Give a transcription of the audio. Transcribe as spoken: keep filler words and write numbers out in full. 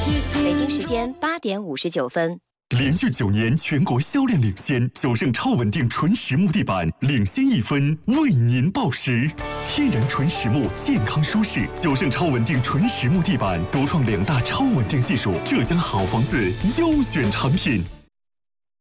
北京时间八点五十九分。 连续九年全国销量领先，九盛超稳定纯实木地板领先一分，为您报时。天然纯实木，健康舒适。九盛超稳定纯实木地板独创两大超稳定技术，浙江好房子优选产品。